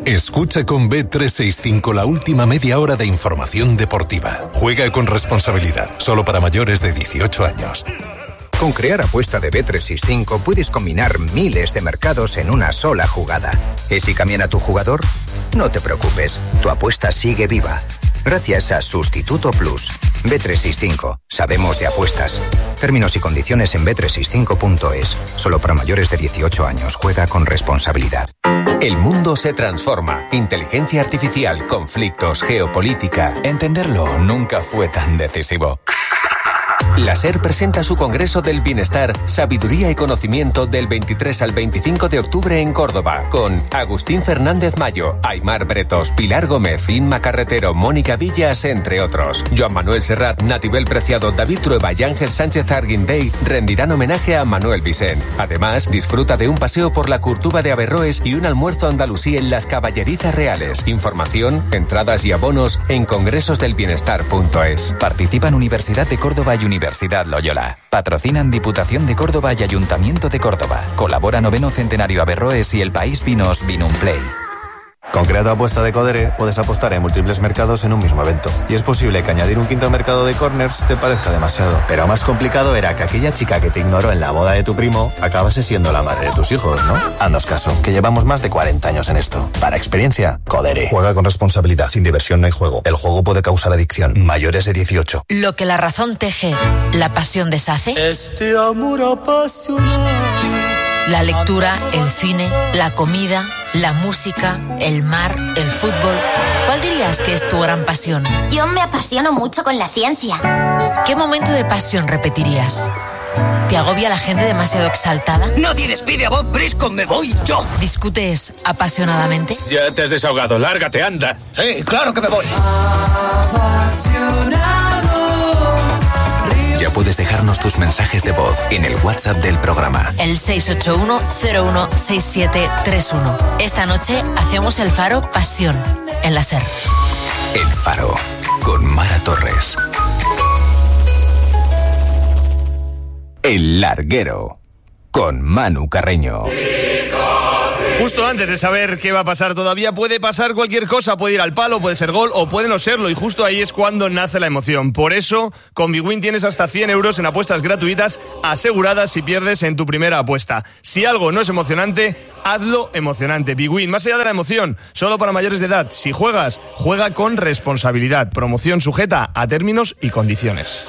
Escucha con Bet365 la última media hora de información deportiva. Juega con responsabilidad, solo para mayores de 18 años. Con Crear Apuesta de Bet365 puedes combinar miles de mercados en una sola jugada. ¿Y si cambian a tu jugador? No te preocupes, tu apuesta sigue viva. Gracias a Sustituto Plus. Bet365. Sabemos de apuestas. Términos y condiciones en bet365.es. Solo para mayores de 18 años. Juega con responsabilidad. El mundo se transforma. Inteligencia artificial, conflictos, geopolítica. Entenderlo nunca fue tan decisivo. La SER presenta su Congreso del Bienestar, Sabiduría y Conocimiento del 23 al 25 de octubre en Córdoba, con Agustín Fernández Mayo, Aimar Bretos, Pilar Gómez, Inma Carretero, Mónica Villas, entre otros. Joan Manuel Serrat, Natibel Preciado, David Trueba y Ángel Sánchez Arguindey rendirán homenaje a Manuel Vicent. Además, disfruta de un paseo por la Curtuba de Averroes y un almuerzo andalusí en las Caballerizas Reales. Información, entradas y abonos en congresosdelbienestar.es. Participan Universidad de Córdoba y Universidad Loyola. Patrocinan Diputación de Córdoba y Ayuntamiento de Córdoba. Colabora 9º Centenario Averroes y El País Vinos Vinumplay. Con Creado Apuesta de Codere puedes apostar en múltiples mercados en un mismo evento. Y es posible que añadir un quinto mercado de corners te parezca demasiado. Pero más complicado era que aquella chica que te ignoró en la boda de tu primo acabase siendo la madre de tus hijos, ¿no? Haznos caso, que llevamos más de 40 años en esto. Para experiencia, Codere. Juega con responsabilidad. Sin diversión no hay juego. El juego puede causar adicción. Mayores de 18. Lo que la razón teje, la pasión deshace. Este amor apasionado. La lectura, el cine, la comida, la música, el mar, el fútbol. ¿Cuál dirías que es tu gran pasión? Yo me apasiono mucho con la ciencia. ¿Qué momento de pasión repetirías? ¿Te agobia la gente demasiado exaltada? Nadie despide a Bob Briscoe, me voy yo. ¿Discutes apasionadamente? Ya te has desahogado, lárgate, anda. Sí, claro que me voy. Ya puedes dejarnos tus mensajes de voz en el WhatsApp del programa. El 681-016731. Esta noche hacemos el Faro Pasión en la SER. El Faro, con Mara Torres. El Larguero, con Manu Carreño. Justo antes de saber qué va a pasar todavía, puede pasar cualquier cosa, puede ir al palo, puede ser gol o puede no serlo, y justo ahí es cuando nace la emoción. Por eso, con BWIN tienes hasta 100 euros en apuestas gratuitas aseguradas si pierdes en tu primera apuesta. Si algo no es emocionante, hazlo emocionante. BWIN, más allá de la emoción, solo para mayores de edad. Si juegas, juega con responsabilidad. Promoción sujeta a términos y condiciones.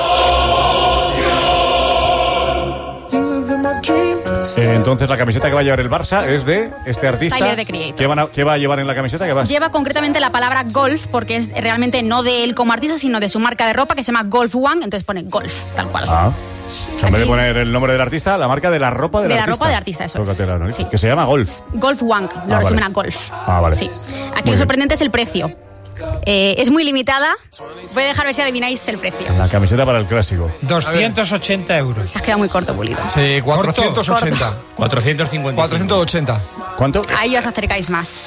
Entonces la camiseta que va a llevar el Barça es de este artista. Tyler, the Creator. ¿Qué va a llevar en la camiseta? Lleva concretamente la palabra golf, porque es realmente no de él como artista, sino de su marca de ropa que se llama Golf One, entonces pone golf, tal cual. O sea, en vez de poner el nombre del artista, la marca de la ropa del artista. De la ropa del artista, eso Tócatela, ¿no? Sí. Que se llama Golf. Golf One, lo resumen a golf. Vale. Sí. Aquí lo sorprendente es el precio. Es muy limitada. Voy a dejar ver si adivináis el precio. La camiseta para el clásico. 280 euros. Has quedado muy corto, Pulido. Sí, 480. 450. 480. ¿Cuánto? Ahí os acercáis más.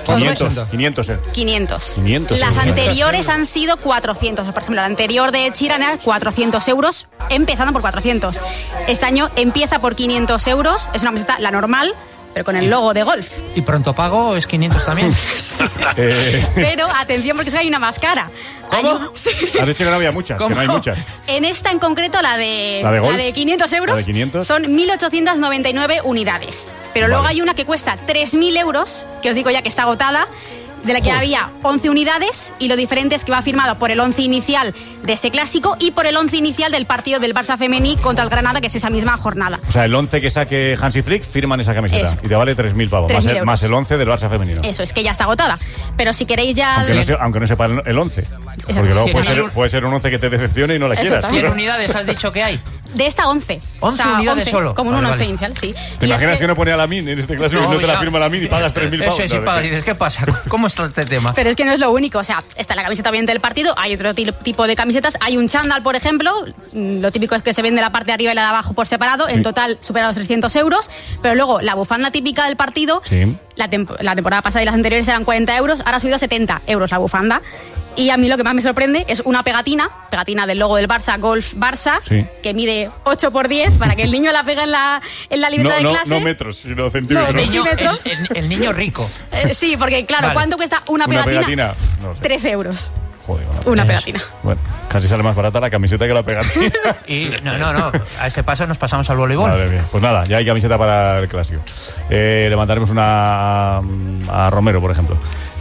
500. Las anteriores han sido 400. Por ejemplo, la anterior de Chiran era 400 euros, empezando por 400. Este año empieza por 500 euros. Es una camiseta, la normal, pero con el logo de golf. ¿Y pronto pago es 500 también? Pero atención, porque hay una más cara. ¿Cómo? Sí. Has dicho que no había muchas, que no hay muchas. En esta en concreto, la de 500 euros, la de 500. son 1.899 unidades. Pero luego hay una que cuesta 3.000 euros, que os digo ya que está agotada, de la que había 11 unidades, y lo diferente es que va firmado por el 11 inicial de ese clásico y por el 11 inicial del partido del Barça femení contra el Granada, que es esa misma jornada. O sea, el 11 que saque Hansi Flick firman esa camiseta. Eso. Y te vale 3.000 pavos, más el 11 del Barça femenino. Eso, es que ya está agotada. Pero si queréis ya... Aunque no sepa el 11. Porque luego puede ser un 11 que te decepcione y no la quieras. ¿100 unidades has dicho que hay? De esta 11. 11 unidades 11, solo. Como un 11 inicial, sí. ¿Te imaginas que no pone a la MIN en este clásico y no te la firma la MIN y pagas 3.000 pavos? Eso sí, pagas y dices, ¿qué pasa? ¿Cómo está este tema? Pero es que no es lo único, o sea, está la camiseta bien del partido, hay otro tipo de camisetas, hay un chándal, por ejemplo, lo típico es que se vende la parte de arriba y la de abajo por separado, en total supera los 300 euros, pero luego la bufanda típica del partido, la temporada pasada y las anteriores eran 40 euros, ahora ha subido a 70 euros la bufanda. Y a mí lo que más me sorprende es una pegatina del logo del Barça, Golf Barça, que mide 8x10 para que el niño la pegue en la libreta de clase. No metros, sino centímetros. No, el niño rico. Sí, porque claro, ¿cuánto cuesta una pegatina? No sé. 13 euros. Joder, una pegatina. Bueno, casi sale más barata la camiseta que la pegatina. Y no, a este paso nos pasamos al voleibol. Madre mía. Pues nada, ya hay camiseta para el clásico. Le mandaremos una a Romero, por ejemplo.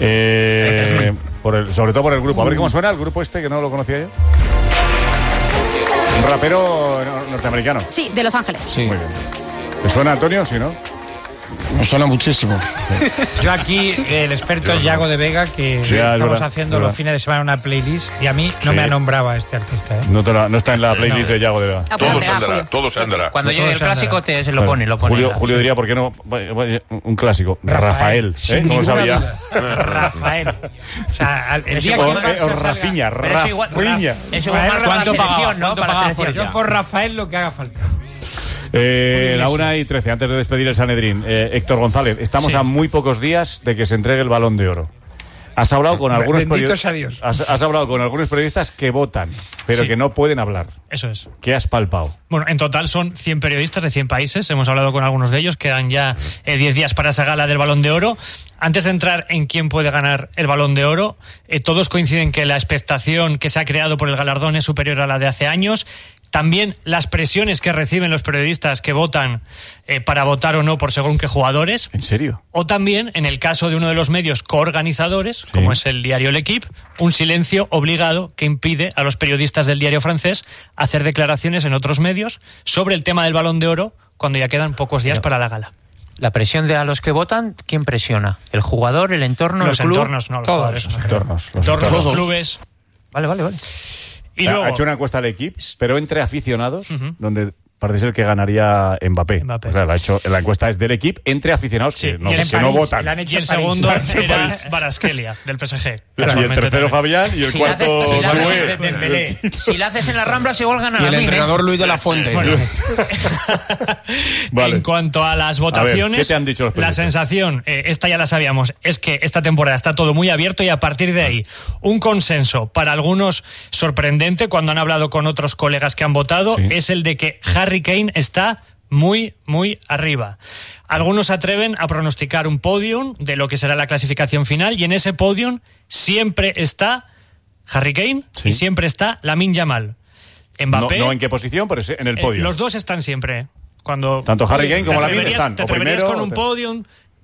Sobre todo por el grupo. A ver cómo suena el grupo este, que no lo conocía yo. Un rapero norteamericano. Sí, de Los Ángeles. Sí. Muy bien. ¿Te suena, Antonio? Sí, ¿no? Me suena muchísimo. Yo aquí, el experto es Yago de Vega, que estamos haciendo los fines de semana una playlist, y a mí no me ha nombrado a este artista. No está en la playlist de Yago de Vega. Todo se andará. Cuando llegue el clásico se lo pone. Julio diría, ¿por qué no? Un clásico. Rafael. ¿Cómo sabía? Rafael. O sea, el día que Rafiña. Es igual más para la selección, ¿no? Para la selección. Yo por Rafael lo que haga falta. La 1:13, antes de despedir el Sanedrín, Héctor González, estamos a muy pocos días de que se entregue el Balón de Oro. Has hablado con algunos periodistas que votan, pero que no pueden hablar. Eso es. ¿Qué has palpado? Bueno, en total son 100 periodistas de 100 países. Hemos hablado con algunos de ellos. Quedan ya 10 días para esa gala del Balón de Oro. Antes de entrar en quién puede ganar el Balón de Oro, todos coinciden que la expectación que se ha creado por el galardón es superior a la de hace años. También las presiones que reciben los periodistas que votan para votar o no por según qué jugadores. ¿En serio? O también, en el caso de uno de los medios coorganizadores, como es el diario L'Équipe, un silencio obligado que impide a los periodistas del diario francés hacer declaraciones en otros medios sobre el tema del Balón de Oro cuando ya quedan pocos días para la gala. La presión de a los que votan, ¿quién presiona? ¿El jugador, el entorno, los el club? Entornos, no, los jugadores. Los entornos, los clubes. Vale. Y luego, ha hecho una encuesta al equipo, pero entre aficionados, donde parece ser que ganaría Mbappé. O sea, la encuesta es del equipo entre aficionados que no votan. Y el segundo era Kvaratskhelia, del PSG. Y el tercero Fabián y el cuarto Dembélé. Si la haces en las Ramblas, igual gana y el entrenador Luis de la Fuente. En cuanto a las votaciones, ¿qué te han dicho los la sensación, esta ya la sabíamos, es que esta temporada está todo muy abierto y a partir de ahí un consenso para algunos sorprendente cuando han hablado con otros colegas que han votado es el de que Harry Kane está muy, muy arriba. Algunos se atreven a pronosticar un podium de lo que será la clasificación final y en ese podium siempre está Harry Kane y siempre está Lamine Yamal. Mbappé, no en qué posición, pero en el podio. Los dos están siempre. Tanto Harry Kane como Lamine están. Te atreverías con un podium.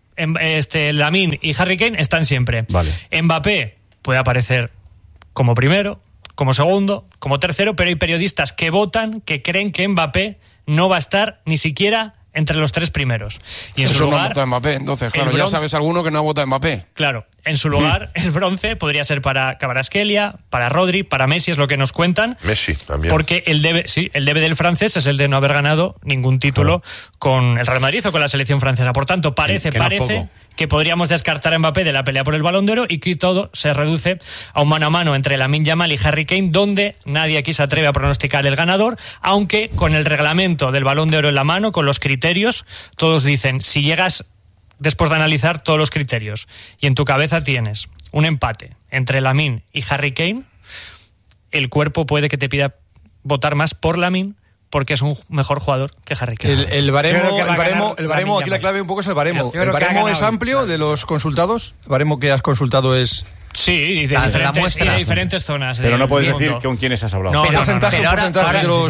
Lamine y Harry Kane están siempre. Vale. Mbappé puede aparecer como primero, como segundo, como tercero, pero hay periodistas que votan, que creen que Mbappé no va a estar ni siquiera entre los 3 primeros. Y en su lugar, no vota Mbappé, entonces, claro, ya sabes alguno que no vota Mbappé. Claro, en su lugar, el bronce podría ser para Kvaratskhelia, para Rodri, para Messi, es lo que nos cuentan. Messi también. Porque el debe del francés es el de no haber ganado ningún título con el Real Madrid o con la selección francesa. Por tanto, parece que podríamos descartar a Mbappé de la pelea por el Balón de Oro y que todo se reduce a un mano a mano entre Lamine Yamal y Harry Kane, donde nadie aquí se atreve a pronosticar el ganador, aunque con el reglamento del Balón de Oro en la mano, con los criterios, todos dicen, si llegas después de analizar todos los criterios y en tu cabeza tienes un empate entre Lamine y Harry Kane, el cuerpo puede que te pida votar más por Lamine porque es un mejor jugador que Harry Kane. El baremo, aquí la clave un poco es el baremo. ¿El baremo es amplio de los consultados? ¿El baremo que has consultado es...? Sí, y de diferentes zonas. Pero no puedes decir con quiénes has hablado. No, porcentaje de los...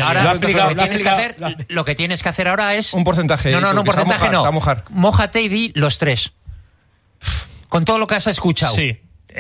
Lo que tienes que hacer ahora es... Un porcentaje. No, porcentaje no. Mójate y di los 3. Con todo lo que has escuchado. Sí.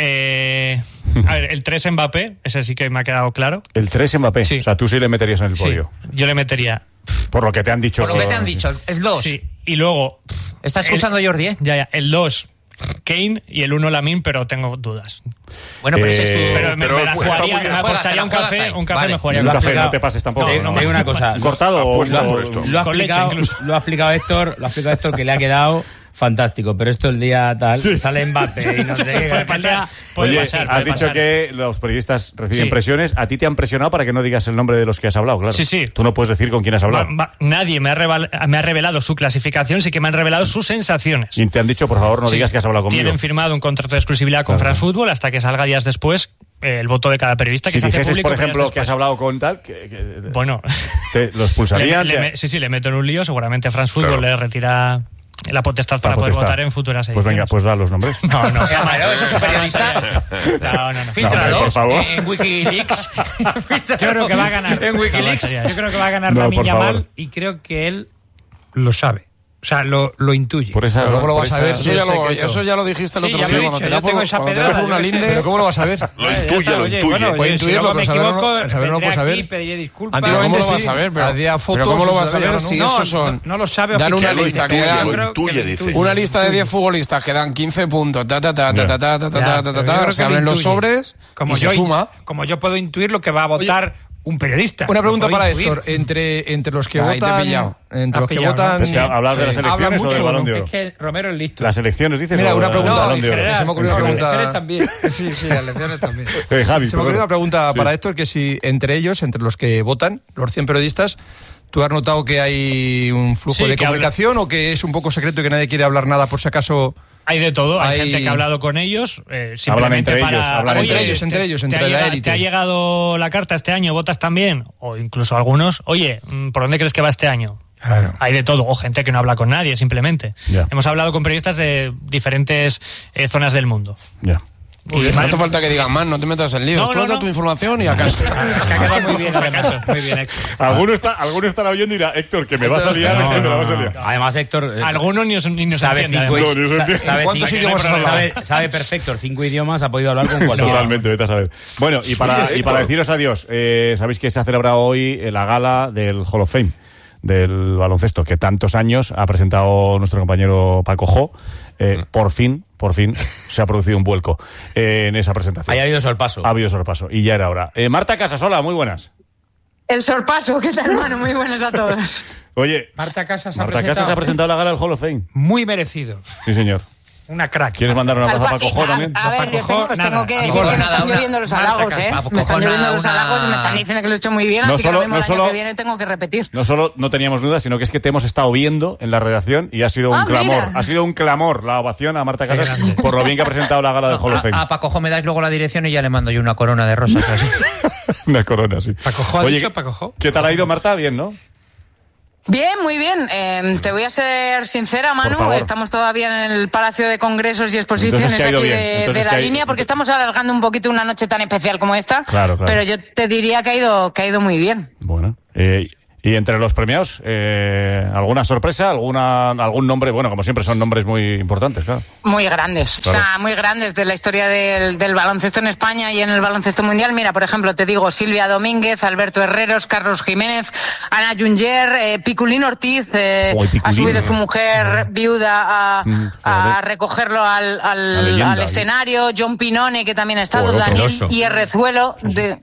A ver, el 3 Mbappé, ese sí que me ha quedado claro. El 3 Mbappé, sí. O sea, tú sí le meterías en el podio. Yo le metería. Por lo que te han dicho. Por lo que te han dicho, es 2. Sí, y luego... ¿Está escuchando Jordi, Ya, el 2 Kane y el 1 Lamine, pero tengo dudas. Bueno, pero ese es tu... Pero me apostaría un café, me jugaría un café, no te pases tampoco. No, hay una cosa. ¿Cortado o por esto? Lo ha explicado Héctor, que le ha quedado... fantástico, pero esto el día tal sale Mbappé y no sé qué. Oye, has dicho que los periodistas reciben presiones. ¿A ti te han presionado para que no digas el nombre de los que has hablado? Claro. Sí. Tú no puedes decir con quién has hablado. Nadie me ha revelado su clasificación, sí que me han revelado sus sensaciones. Y te han dicho, por favor, no digas que has hablado conmigo. Tienen firmado un contrato de exclusividad con France Football hasta que salga días después el voto de cada periodista que si se hace dijeses, público. por ejemplo, que has hablado con tal... bueno... ¿Lo expulsarían? Sí, le meto en un lío. Seguramente France Football le retira la potestad para poder votar en futuras ediciones. Pues venga, pues da los nombres. No, ¿eso es un periodista? No. Fíltralo, por favor. En Wikileaks. Yo creo que va a ganar. En Wikileaks. Yo creo que va a ganar Lamine Yamal y creo que él lo sabe. O sea, lo intuye. Por esa, pero ¿cómo lo vas a ver? Eso ya lo dijiste el otro día. Yo tengo esa pedrada. Pero ¿cómo lo vas a ver? Lo intuye. Puede intuirlo, pero saber no lo puedes saber. Pediré disculpas. ¿Cómo lo vas a ver? Pero ¿cómo lo vas a ver si esos son... No lo sabe dan una lista que dan... Una lista de 10 futbolistas que dan 15 puntos, se abren los sobres y se suma. Como yo puedo intuir lo que va a votar... un periodista. Una pregunta para Héctor. Entre los que votan... Entre los que votan... Es que hablar de las elecciones o del Balón de Oro. Es que Romero es listo. Las elecciones, dices. Mira, una pregunta. Balón de Oro. Se me ocurrió una pregunta. Las elecciones también. Sí, las elecciones también. Javi, se me ocurrió una pregunta para Héctor, que si entre ellos, entre los que votan, los 100 periodistas, ¿tú has notado que hay un flujo de comunicación o que es un poco secreto y que nadie quiere hablar nada por si acaso... Hay de todo, hay gente que ha hablado con ellos, simplemente entre ellos, entre la élite. ¿Te ha llegado la carta este año? ¿Votas también? O incluso algunos, oye, ¿por dónde crees que va este año? Claro. Hay de todo, o gente que no habla con nadie, simplemente. Ya. Hemos hablado con periodistas de diferentes zonas del mundo. Ya. No hace falta que digan más, no te metas en líos. Toda tu información y acá. Que ha quedado muy bien, además. Muy bien, Héctor. Alguno estará oyendo y dirá, Héctor, que me vas a liar. Además, Héctor... Algunos ni nos sabe entiende. ¿Cuántos idiomas sabe perfecto 5 idiomas, ha podido hablar con cualquiera. Totalmente, vete a saber. Bueno, y para deciros adiós, sabéis que se ha celebrado hoy la gala del Hall of Fame del baloncesto, que tantos años ha presentado nuestro compañero Paco Jo. Por fin se ha producido un vuelco en esa presentación. Ha habido sorpaso. Ha habido sorpaso, y ya era hora. Marta Casasola, muy buenas. El sorpaso, ¿qué tal, hermano? Muy buenos a todos. Oye, Marta Casas ha presentado la gala del Hall of Fame. Muy merecido. Sí, señor. Una crack. ¿Quieres mandar un abrazo a Paco Jo también? A ver, yo tengo que decir que me están lloviendo los halagos, ¿eh? Me están lloviendo los halagos y me están diciendo que lo he hecho muy bien, así que el año que viene tengo que repetir. No solo no teníamos dudas, sino que es que te hemos estado viendo en la redacción y ha sido un clamor. Ha sido un clamor la ovación a Marta Casas por lo bien que ha presentado la gala del Hall of Fame. A Paco Jo me dais luego la dirección y ya le mando yo una corona de rosas. Así. Una corona, sí. Paco Jo ha dicho Paco Jo. ¿Qué tal ha ido, Marta? Bien, ¿no? Bien, muy bien. Te voy a ser sincera, Manu. Estamos todavía en el Palacio de Congresos y Exposiciones aquí de la línea, porque estamos alargando un poquito una noche tan especial como esta. Claro. Pero yo te diría que ha ido muy bien. Bueno. Y entre los premiados, ¿alguna sorpresa? ¿Algún nombre? Bueno, como siempre son nombres muy importantes, claro. Muy grandes, claro. O sea, muy grandes de la historia del baloncesto en España y en el baloncesto mundial. Mira, por ejemplo, te digo, Silvia Domínguez, Alberto Herreros, Carlos Jiménez, Ana Junger, Piculín Ortiz, ha subido su mujer viuda a recogerlo al escenario, John Pinone, que también ha estado, Daniel Hierrezuelo,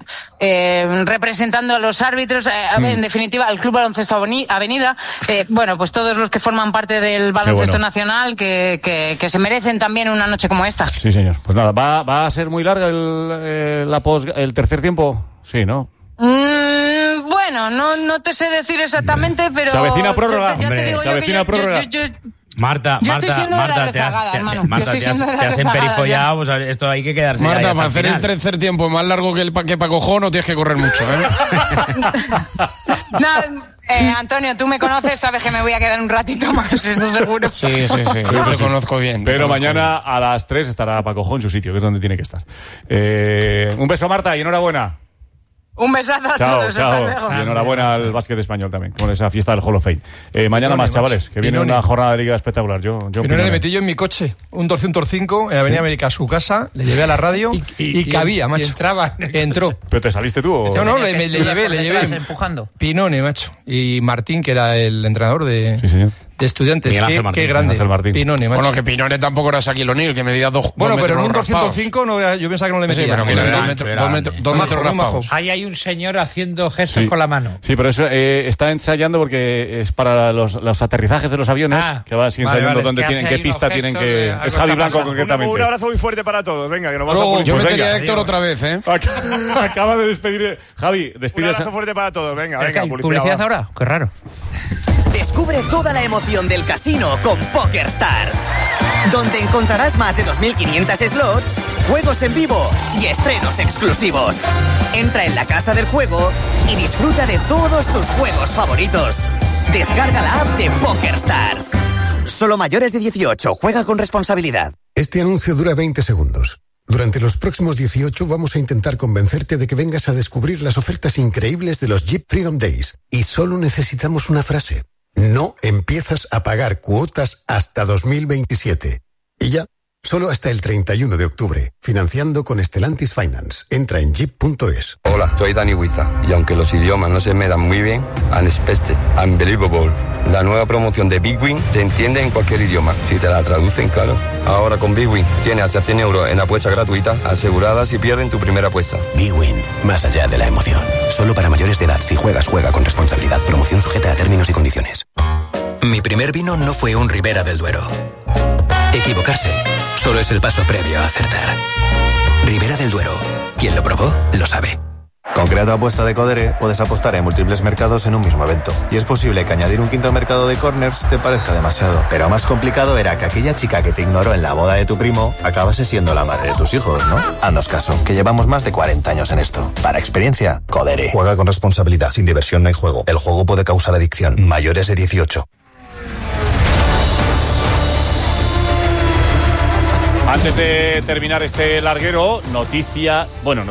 representando a los árbitros, en definitiva, al Club Baloncesto Avenida, bueno, pues todos los que forman parte del baloncesto nacional que se merecen también una noche como esta. Sí, señor. Pues nada, ¿va a ser muy larga el tercer tiempo? Sí, ¿no? Bueno, no te sé decir exactamente, pero... ¿Se avecina prórroga? ¿Se avecina prórroga? Marta, te has emperifollado, pues esto hay que quedarse. Marta, para hacer el tercer tiempo más largo que Paco Jo no tienes que correr mucho, Antonio, tú me conoces, sabes que me voy a quedar un ratito más, eso seguro. Sí, yo te conozco bien. Pero mañana a las 3 estará Paco Jo en su sitio, que es donde tiene que estar. Un beso, Marta, y enhorabuena. Un besazo a todos. Chao. Y enhorabuena al básquet español también, con esa fiesta del Hall of Fame. Mañana más, chavales, que viene una jornada de liga espectacular. Yo le metí yo en mi coche, un 205, en Avenida América, a su casa, le llevé a la radio y cabía, macho. Entró. ¿Pero te saliste tú o...? No, le llevé. Empujando. Pinone, macho. Y Martín, que era el entrenador de... Sí, señor. De estudiantes, qué grande. Pinone, macho. Bueno, que Pinone tampoco era Shaquille O'Neal, que medía 2 Bueno, pero en un 205 yo pensaba que no le metía. Sí, pero que 2 metros raspados. Ahí hay un señor haciendo gestos con la mano. Sí, pero eso está ensayando porque es para los aterrizajes de los aviones, que va así ensayando dónde tienen, qué pista tienen que... Es Javi Blanco concretamente. Un abrazo muy fuerte para todos, venga, que nos vamos a poner. Yo metería a Héctor otra vez, Acaba de despedir... Javi, despide. Un abrazo fuerte para todos, venga, publicidad ahora, qué raro. Descubre toda la emoción del casino con PokerStars, donde encontrarás más de 2.500 slots, juegos en vivo y estrenos exclusivos. Entra en la casa del juego y disfruta de todos tus juegos favoritos. Descarga la app de PokerStars. Solo mayores de 18. Juega con responsabilidad. Este anuncio dura 20 segundos. Durante los próximos 18 vamos a intentar convencerte de que vengas a descubrir las ofertas increíbles de los Jeep Freedom Days. Y solo necesitamos una frase. No empiezas a pagar cuotas hasta 2027. Y ya, solo hasta el 31 de octubre. Financiando con Stellantis Finance. Entra en jeep.es. Hola, soy Dani Huiza. Y aunque los idiomas no se me dan muy bien, unexpected, unbelievable. La nueva promoción de Big Win te entiende en cualquier idioma, si te la traducen, claro. Ahora con Big Win tienes hasta 100 euros en apuestas gratuitas aseguradas si pierden tu primera apuesta. Big Win, más allá de la emoción. Solo para mayores de edad. Si juegas, juega con responsabilidad. Promoción sujeta a términos y condiciones. Mi primer vino no fue un Ribera del Duero. Equivocarse solo es el paso previo a acertar. Ribera del Duero. Quien lo probó, lo sabe. Con Creado Apuesta de Codere puedes apostar en múltiples mercados en un mismo evento. Y es posible que añadir un quinto mercado de corners te parezca demasiado. Pero más complicado era que aquella chica que te ignoró en la boda de tu primo acabase siendo la madre de tus hijos, ¿no? Haznos caso, que llevamos más de 40 años en esto. Para experiencia, Codere. Juega con responsabilidad. Sin diversión no hay juego. El juego puede causar adicción. Mayores de 18. Antes de terminar este larguero, noticia.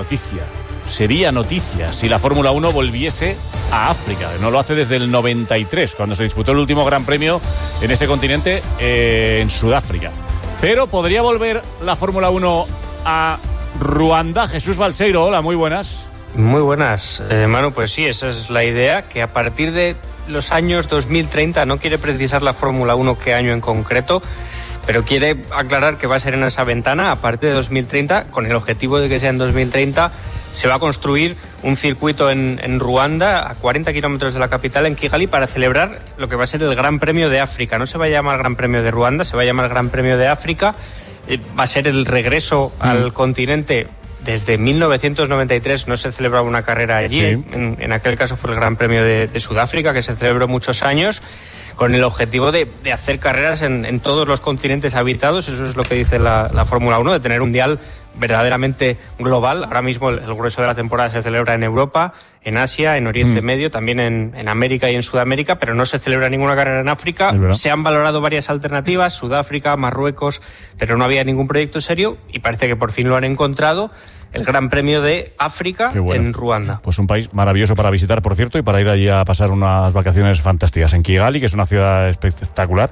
Sería noticia si la Fórmula 1 volviese a África. No lo hace desde el 93, cuando se disputó el último Gran Premio en ese continente, en Sudáfrica. Pero podría volver la Fórmula 1 a Ruanda. Jesús Balseiro, hola, muy buenas. Muy buenas, Manu, pues sí, esa es la idea, que a partir de los años 2030, no quiere precisar la Fórmula 1 qué año en concreto, pero quiere aclarar que va a ser en esa ventana a partir de 2030, con el objetivo de que sea en 2030. Se va a construir un circuito en Ruanda, a 40 kilómetros de la capital, en Kigali, para celebrar lo que va a ser el Gran Premio de África. No se va a llamar Gran Premio de Ruanda, se va a llamar Gran Premio de África. Va a ser el regreso al continente. Desde 1993 no se celebraba una carrera allí. Sí. En aquel caso fue el Gran Premio de Sudáfrica, que se celebró muchos años, con el objetivo de hacer carreras en todos los continentes habitados. Eso es lo que dice la Fórmula 1, de tener un mundial verdaderamente global. Ahora mismo el grueso de la temporada se celebra en Europa, en Asia, en Oriente Medio, también en América y en Sudamérica, pero no se celebra ninguna carrera en África. Se han valorado varias alternativas, Sudáfrica, Marruecos, pero no había ningún proyecto serio y parece que por fin lo han encontrado. El Gran Premio de África en Ruanda. Pues un país maravilloso para visitar, por cierto, y para ir allí a pasar unas vacaciones fantásticas. En Kigali, que es una ciudad espectacular,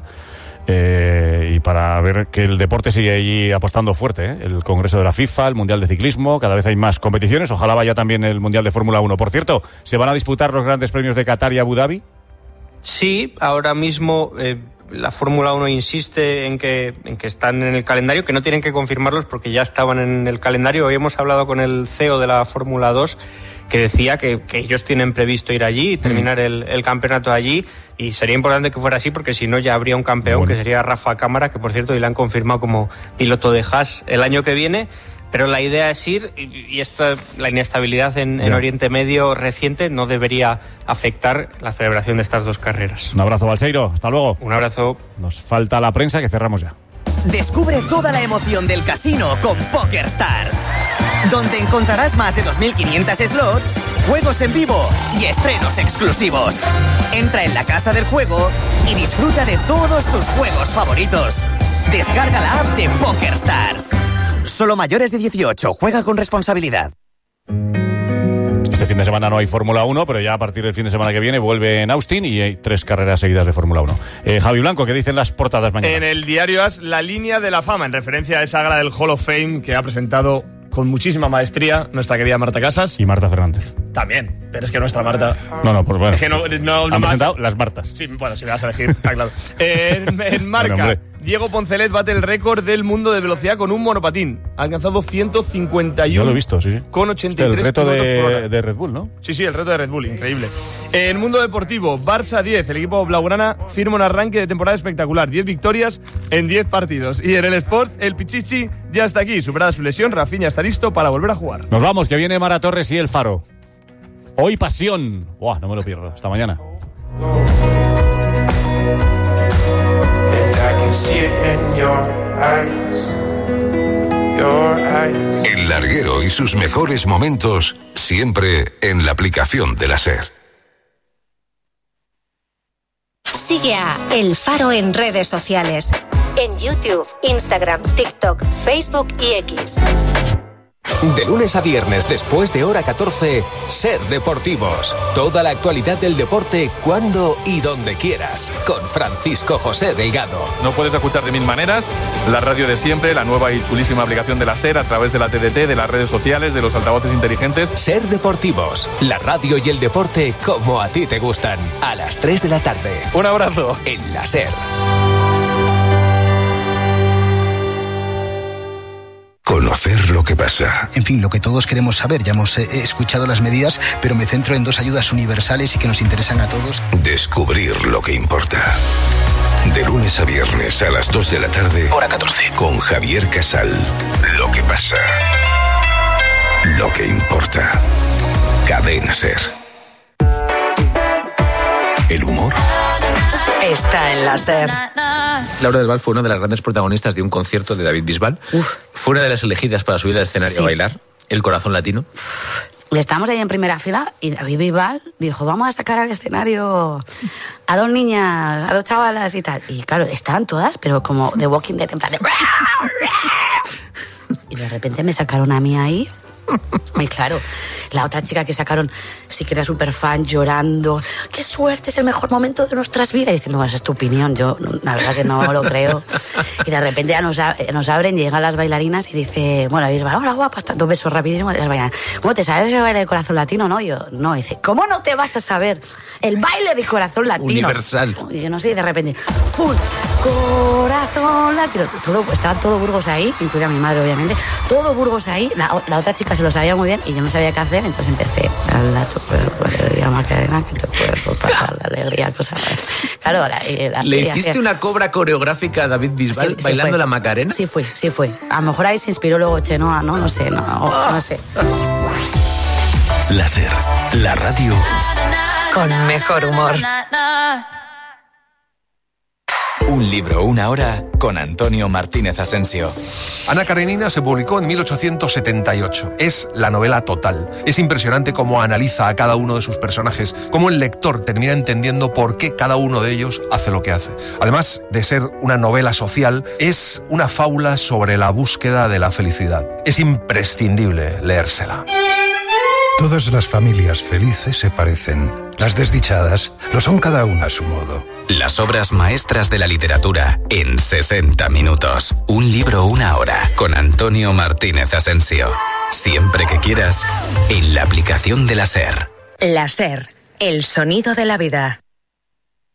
y para ver que el deporte sigue allí apostando fuerte, ¿eh? El Congreso de la FIFA, el Mundial de Ciclismo, cada vez hay más competiciones. Ojalá vaya también el Mundial de Fórmula 1. Por cierto, ¿se van a disputar los grandes premios de Qatar y Abu Dhabi? Sí, ahora mismo la Fórmula 1 insiste en que están en el calendario, que no tienen que confirmarlos porque ya estaban en el calendario. Hoy hemos hablado con el CEO de la Fórmula 2, que decía que ellos tienen previsto ir allí y terminar el campeonato allí, y sería importante que fuera así porque si no ya habría un campeón, que sería Rafa Cámara, que por cierto hoy le han confirmado como piloto de Haas el año que viene. Pero la idea es ir, y la inestabilidad en Oriente Medio reciente no debería afectar la celebración de estas dos carreras. Un abrazo, Balseiro. Hasta luego. Un abrazo. Nos falta la prensa, que cerramos ya. Descubre toda la emoción del casino con PokerStars, donde encontrarás más de 2.500 slots, juegos en vivo y estrenos exclusivos. Entra en la casa del juego y disfruta de todos tus juegos favoritos. Descarga la app de PokerStars. Solo mayores de 18. Juega con responsabilidad. Este fin de semana no hay Fórmula 1, pero ya a partir del fin de semana que viene vuelve en Austin y hay 3 carreras seguidas de Fórmula 1. Javi Blanco, ¿qué dicen las portadas mañana? En el diario AS, la línea de la fama, en referencia a esa gala del Hall of Fame que ha presentado con muchísima maestría nuestra querida Marta Casas. Y Marta Fernández. También, pero es que nuestra Marta... No, pues bueno. Es que no han presentado las Martas. Sí, bueno, si me vas a elegir, está claro. En Marca, bueno, Diego Poncelet bate el récord del mundo de velocidad con un monopatín. Ha alcanzado 151. Yo lo he visto, sí. Con 83 el reto kilómetros por hora. de Red Bull, ¿no? Sí, el reto de Red Bull, increíble. En Mundo Deportivo, Barça 10, el equipo blaugrana firma un arranque de temporada espectacular. 10 victorias en 10 partidos. Y en el Sport, el Pichichi ya está aquí. Superada su lesión, Rafinha está listo para volver a jugar. Nos vamos, que viene Mara Torres y El Faro. Hoy pasión. Buah, no me lo pierdo. Hasta mañana. I can see it in your eyes. El larguero y sus mejores momentos siempre en la aplicación de la SER. Sigue a El Faro en redes sociales. En YouTube, Instagram, TikTok, Facebook y X. De lunes a viernes, después de hora 14, Ser Deportivos. Toda la actualidad del deporte, cuando y donde quieras. Con Francisco José Delgado. No puedes escuchar de mil maneras la radio de siempre, la nueva y chulísima aplicación de la SER a través de la TDT, de las redes sociales, de los altavoces inteligentes. Ser Deportivos. La radio y el deporte como a ti te gustan. A las 3 de la tarde. Un abrazo. En la SER. Conocer lo que pasa. En fin, lo que todos queremos saber. Ya hemos escuchado las medidas, pero me centro en 2 ayudas universales y que nos interesan a todos. Descubrir lo que importa. De lunes a viernes a las 2 de la tarde. Hora 14. Con Javier Casal. Lo que pasa. Lo que importa. Cadena SER. El humor está en la SER. Laura del Val fue una de las grandes protagonistas de un concierto de David Bisbal. Fue una de las elegidas para subir al escenario a bailar. El corazón latino. Estábamos ahí en primera fila y David Bisbal dijo, vamos a sacar al escenario a 2 niñas, a 2 chavalas y tal. Y claro, estaban todas, pero como The Walking Dead, en plan de... Y de repente me sacaron a mí ahí. Y claro, la otra chica que sacaron sí que era súper fan, llorando, qué suerte, es el mejor momento de nuestras vidas, y diciendo, esa es tu opinión, yo la verdad que no lo creo. Y de repente ya nos abren, llegan las bailarinas y dice, bueno, Bisbal, hola guapas, 2 besos rapidísimos de las bailarinas. ¿Cómo te sabes el baile del corazón latino? No, yo no. Dice, ¿cómo no te vas a saber el baile del corazón latino? Universal. Y yo no sé, y de repente, ¡fum! Corazón latino. Estaba todo Burgos ahí, incluida mi madre obviamente, todo Burgos ahí. La otra chica se lo sabía muy bien y yo no sabía qué hacer, entonces empecé a tu cuerpo, alegría, Macarena, que tu cuerpo pasa la alegría, cosas. Claro, ¿le hiciste una cobra coreográfica a David Bisbal bailando la Macarena? Sí fue. A lo mejor ahí se inspiró luego Chenoa, ¿no? No sé. La SER, la radio con mejor humor. Un libro, una hora, con Antonio Martínez Asensio. Ana Karenina se publicó en 1878. Es la novela total. Es impresionante cómo analiza a cada uno de sus personajes, cómo el lector termina entendiendo por qué cada uno de ellos hace lo que hace. Además de ser una novela social, es una fábula sobre la búsqueda de la felicidad. Es imprescindible leérsela. Todas las familias felices se parecen. Las desdichadas lo son cada una a su modo. Las obras maestras de la literatura en 60 minutos. Un libro, una hora, con Antonio Martínez Asensio. Siempre que quieras, en la aplicación de la SER. La SER, el sonido de la vida.